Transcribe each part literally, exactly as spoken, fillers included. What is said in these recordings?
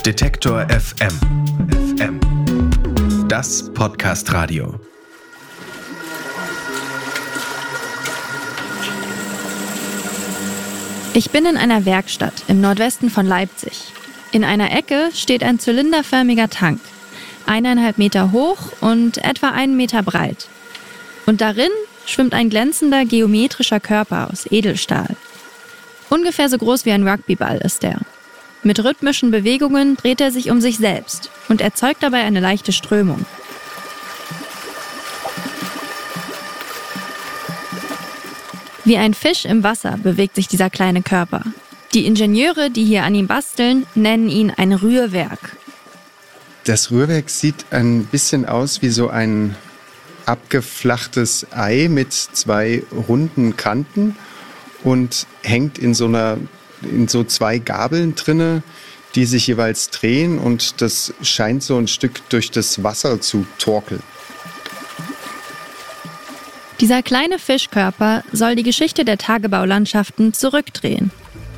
Detektor F M. F M. Das Podcast-Radio. Ich bin in einer Werkstatt im Nordwesten von Leipzig. In einer Ecke steht ein zylinderförmiger Tank, eineinhalb Meter hoch und etwa einen Meter breit. Und darin schwimmt ein glänzender geometrischer Körper aus Edelstahl. Ungefähr so groß wie ein Rugbyball ist er. Mit rhythmischen Bewegungen dreht er sich um sich selbst und erzeugt dabei eine leichte Strömung. Wie ein Fisch im Wasser bewegt sich dieser kleine Körper. Die Ingenieure, die hier an ihm basteln, nennen ihn ein Rührwerk. Das Rührwerk sieht ein bisschen aus wie so ein abgeflachtes Ei mit zwei runden Kanten und hängt in so einer, in so zwei Gabeln drinne, die sich jeweils drehen, und das scheint so ein Stück durch das Wasser zu torkeln. Dieser kleine Fischkörper soll die Geschichte der Tagebaulandschaften zurückdrehen.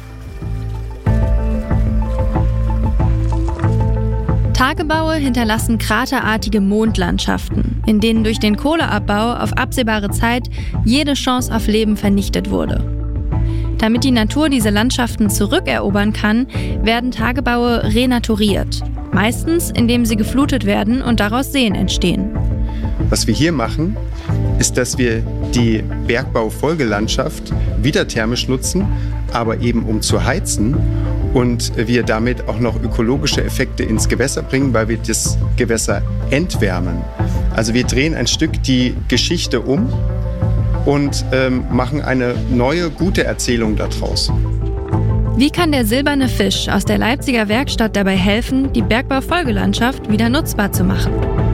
Tagebaue hinterlassen kraterartige Mondlandschaften, in denen durch den Kohleabbau auf absehbare Zeit jede Chance auf Leben vernichtet wurde. Damit die Natur diese Landschaften zurückerobern kann, werden Tagebaue renaturiert. Meistens, indem sie geflutet werden und daraus Seen entstehen. Was wir hier machen, ist, dass wir die Bergbaufolgelandschaft wieder thermisch nutzen, aber eben um zu heizen, und wir damit auch noch ökologische Effekte ins Gewässer bringen, weil wir das Gewässer entwärmen. Also wir drehen ein Stück die Geschichte um und ähm, machen eine neue, gute Erzählung daraus. Wie kann der silberne Fisch aus der Leipziger Werkstatt dabei helfen, die Bergbaufolgelandschaft wieder nutzbar zu machen?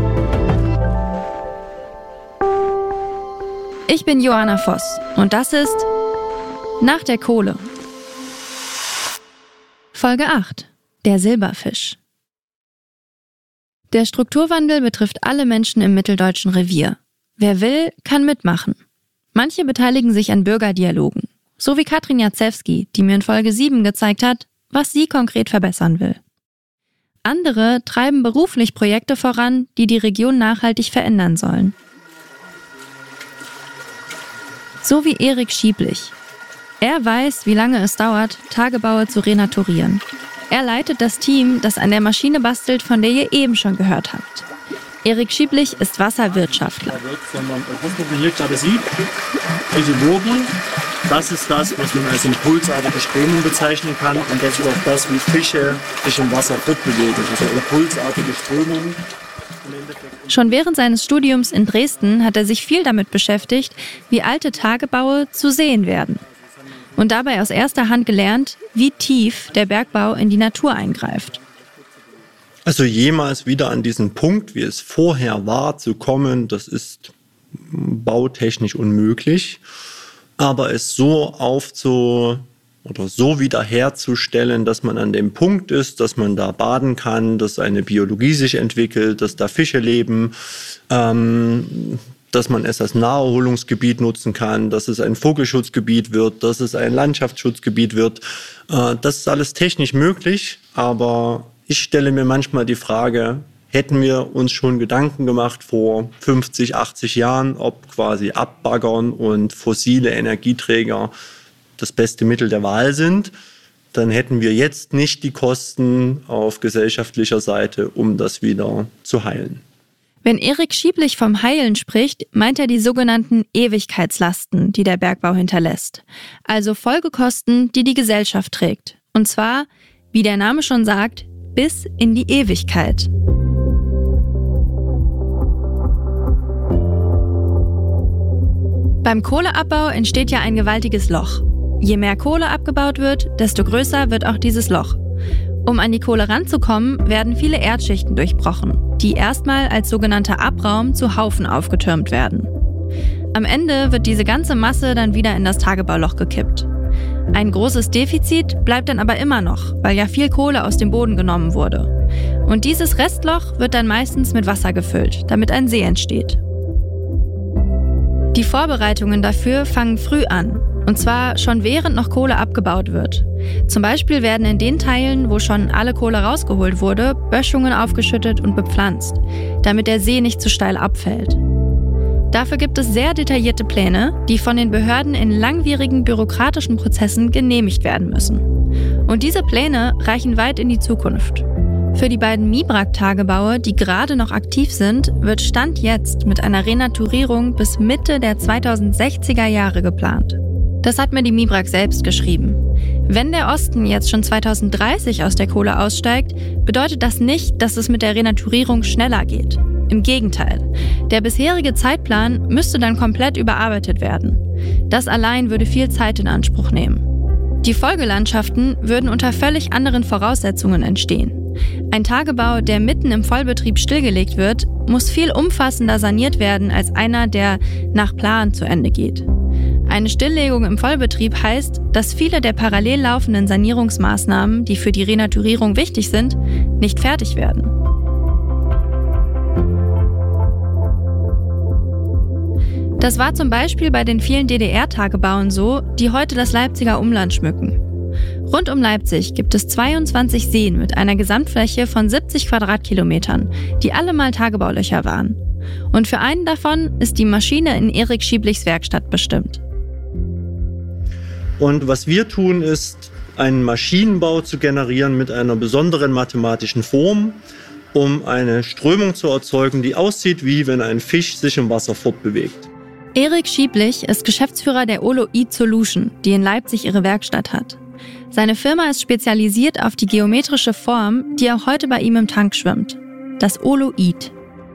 Ich bin Johanna Voss und das ist Nach der Kohle. Folge acht. Der Silberfisch. Der Strukturwandel betrifft alle Menschen im mitteldeutschen Revier. Wer will, kann mitmachen. Manche beteiligen sich an Bürgerdialogen, so wie Katrin Jacewski, die mir in Folge sieben gezeigt hat, was sie konkret verbessern will. Andere treiben beruflich Projekte voran, die die Region nachhaltig verändern sollen. So wie Erik Schieblich. Er weiß, wie lange es dauert, Tagebaue zu renaturieren. Er leitet das Team, das an der Maschine bastelt, von der ihr eben schon gehört habt. Erik Schieblich ist Wasserwirtschaftler. Diese Wogen, das ist das, was man als impulsartige Strömung bezeichnen kann. Und das ist auch das, wie Fische sich im Wasser fortbewegen. Also impulsartige Strömungen. Schon während seines Studiums in Dresden hat er sich viel damit beschäftigt, wie alte Tagebaue zu Seen werden. Und dabei aus erster Hand gelernt, wie tief der Bergbau in die Natur eingreift. Also jemals wieder an diesen Punkt, wie es vorher war, zu kommen, das ist bautechnisch unmöglich. Aber es so aufzu oder so wiederherzustellen, dass man an dem Punkt ist, dass man da baden kann, dass eine Biologie sich entwickelt, dass da Fische leben, ähm, dass man es als Naherholungsgebiet nutzen kann, dass es ein Vogelschutzgebiet wird, dass es ein Landschaftsschutzgebiet wird. Äh, das ist alles technisch möglich, aber ich stelle mir manchmal die Frage, hätten wir uns schon Gedanken gemacht vor fünfzig, achtzig Jahren, ob quasi Abbaggern und fossile Energieträger das beste Mittel der Wahl sind, dann hätten wir jetzt nicht die Kosten auf gesellschaftlicher Seite, um das wieder zu heilen. Wenn Erik Schieblich vom Heilen spricht, meint er die sogenannten Ewigkeitslasten, die der Bergbau hinterlässt. Also Folgekosten, die die Gesellschaft trägt. Und zwar, wie der Name schon sagt, bis in die Ewigkeit. Beim Kohleabbau entsteht ja ein gewaltiges Loch. Je mehr Kohle abgebaut wird, desto größer wird auch dieses Loch. Um an die Kohle ranzukommen, werden viele Erdschichten durchbrochen, die erstmal als sogenannter Abraum zu Haufen aufgetürmt werden. Am Ende wird diese ganze Masse dann wieder in das Tagebauloch gekippt. Ein großes Defizit bleibt dann aber immer noch, weil ja viel Kohle aus dem Boden genommen wurde. Und dieses Restloch wird dann meistens mit Wasser gefüllt, damit ein See entsteht. Die Vorbereitungen dafür fangen früh an. Und zwar schon während noch Kohle abgebaut wird. Zum Beispiel werden in den Teilen, wo schon alle Kohle rausgeholt wurde, Böschungen aufgeschüttet und bepflanzt, damit der See nicht zu steil abfällt. Dafür gibt es sehr detaillierte Pläne, die von den Behörden in langwierigen bürokratischen Prozessen genehmigt werden müssen. Und diese Pläne reichen weit in die Zukunft. Für die beiden MIBRAG-Tagebaue, die gerade noch aktiv sind, wird Stand jetzt mit einer Renaturierung bis Mitte der zweitausendsechziger Jahre geplant. Das hat mir die MIBRAG selbst geschrieben. Wenn der Osten jetzt schon zweitausenddreißig aus der Kohle aussteigt, bedeutet das nicht, dass es mit der Renaturierung schneller geht. Im Gegenteil. Der bisherige Zeitplan müsste dann komplett überarbeitet werden. Das allein würde viel Zeit in Anspruch nehmen. Die Folgelandschaften würden unter völlig anderen Voraussetzungen entstehen. Ein Tagebau, der mitten im Vollbetrieb stillgelegt wird, muss viel umfassender saniert werden als einer, der nach Plan zu Ende geht. Eine Stilllegung im Vollbetrieb heißt, dass viele der parallel laufenden Sanierungsmaßnahmen, die für die Renaturierung wichtig sind, nicht fertig werden. Das war zum Beispiel bei den vielen D D R-Tagebauen so, die heute das Leipziger Umland schmücken. Rund um Leipzig gibt es zweiundzwanzig Seen mit einer Gesamtfläche von siebzig Quadratkilometern, die alle mal Tagebaulöcher waren. Und für einen davon ist die Maschine in Erik Schieblichs Werkstatt bestimmt. Und was wir tun, ist, einen Maschinenbau zu generieren mit einer besonderen mathematischen Form, um eine Strömung zu erzeugen, die aussieht, wie wenn ein Fisch sich im Wasser fortbewegt. Erik Schieblich ist Geschäftsführer der Oloid Solution, die in Leipzig ihre Werkstatt hat. Seine Firma ist spezialisiert auf die geometrische Form, die auch heute bei ihm im Tank schwimmt. Das Oloid.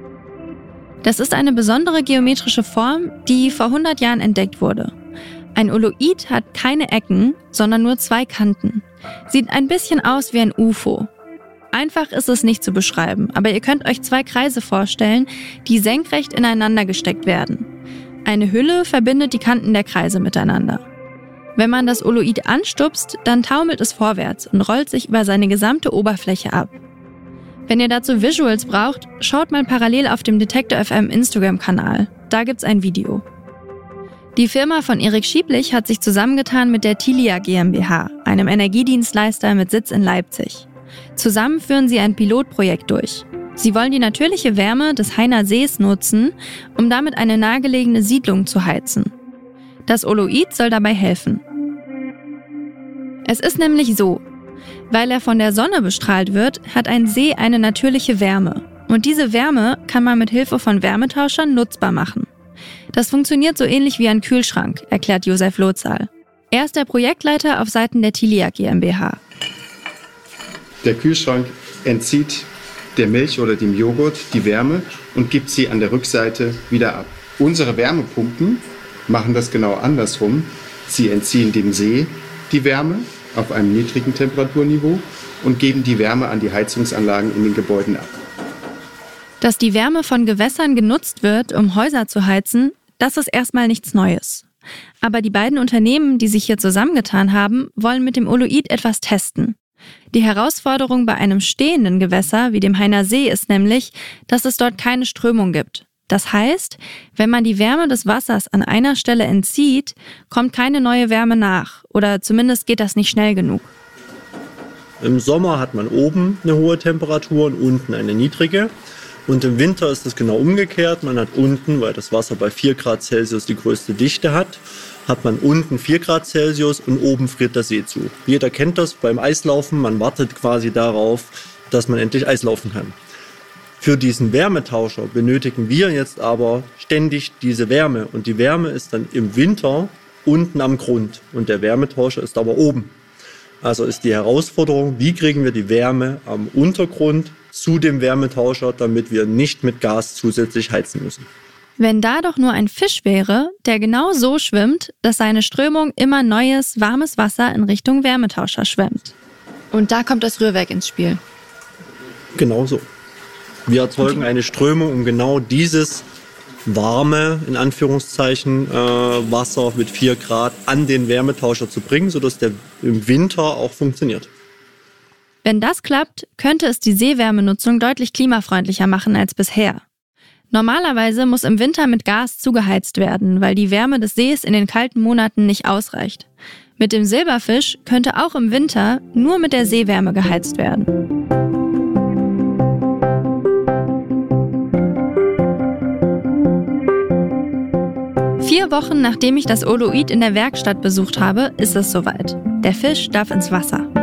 Das ist eine besondere geometrische Form, die vor hundert Jahren entdeckt wurde. Ein Oloid hat keine Ecken, sondern nur zwei Kanten. Sieht ein bisschen aus wie ein U F O. Einfach ist es nicht zu beschreiben, aber ihr könnt euch zwei Kreise vorstellen, die senkrecht ineinander gesteckt werden. Eine Hülle verbindet die Kanten der Kreise miteinander. Wenn man das Oloid anstupst, dann taumelt es vorwärts und rollt sich über seine gesamte Oberfläche ab. Wenn ihr dazu Visuals braucht, schaut mal parallel auf dem Detektor F M Instagram-Kanal. Da gibt's ein Video. Die Firma von Erik Schieblich hat sich zusammengetan mit der Tilia GmbH, einem Energiedienstleister mit Sitz in Leipzig. Zusammen führen sie ein Pilotprojekt durch. Sie wollen die natürliche Wärme des Hainer Sees nutzen, um damit eine nahegelegene Siedlung zu heizen. Das Oloid soll dabei helfen. Es ist nämlich so, weil er von der Sonne bestrahlt wird, hat ein See eine natürliche Wärme. Und diese Wärme kann man mit Hilfe von Wärmetauschern nutzbar machen. Das funktioniert so ähnlich wie ein Kühlschrank, erklärt Josef Lozahl. Er ist der Projektleiter auf Seiten der Tilia GmbH. Der Kühlschrank entzieht der Milch oder dem Joghurt die Wärme und gibt sie an der Rückseite wieder ab. Unsere Wärmepumpen machen das genau andersrum. Sie entziehen dem See die Wärme auf einem niedrigen Temperaturniveau und geben die Wärme an die Heizungsanlagen in den Gebäuden ab. Dass die Wärme von Gewässern genutzt wird, um Häuser zu heizen, das ist erstmal nichts Neues. Aber die beiden Unternehmen, die sich hier zusammengetan haben, wollen mit dem Oloid etwas testen. Die Herausforderung bei einem stehenden Gewässer wie dem Hainer See ist nämlich, dass es dort keine Strömung gibt. Das heißt, wenn man die Wärme des Wassers an einer Stelle entzieht, kommt keine neue Wärme nach. Oder zumindest geht das nicht schnell genug. Im Sommer hat man oben eine hohe Temperatur und unten eine niedrige. Und im Winter ist es genau umgekehrt. Man hat unten, weil das Wasser bei vier Grad Celsius die größte Dichte hat, hat man unten vier Grad Celsius und oben friert der See zu. Jeder kennt das beim Eislaufen. Man wartet quasi darauf, dass man endlich Eislaufen kann. Für diesen Wärmetauscher benötigen wir jetzt aber ständig diese Wärme. Und die Wärme ist dann im Winter unten am Grund. Und der Wärmetauscher ist aber oben. Also ist die Herausforderung, wie kriegen wir die Wärme am Untergrund zu dem Wärmetauscher, damit wir nicht mit Gas zusätzlich heizen müssen. Wenn da doch nur ein Fisch wäre, der genau so schwimmt, dass seine Strömung immer neues, warmes Wasser in Richtung Wärmetauscher schwemmt. Und da kommt das Rührwerk ins Spiel. Genau so. Wir erzeugen eine Strömung, um genau dieses warme, in Anführungszeichen, äh, Wasser mit vier Grad an den Wärmetauscher zu bringen, sodass der im Winter auch funktioniert. Wenn das klappt, könnte es die Seewärmenutzung deutlich klimafreundlicher machen als bisher. Normalerweise muss im Winter mit Gas zugeheizt werden, weil die Wärme des Sees in den kalten Monaten nicht ausreicht. Mit dem Silberfisch könnte auch im Winter nur mit der Seewärme geheizt werden. Vier Wochen nachdem ich das Oluit in der Werkstatt besucht habe, ist es soweit. Der Fisch darf ins Wasser.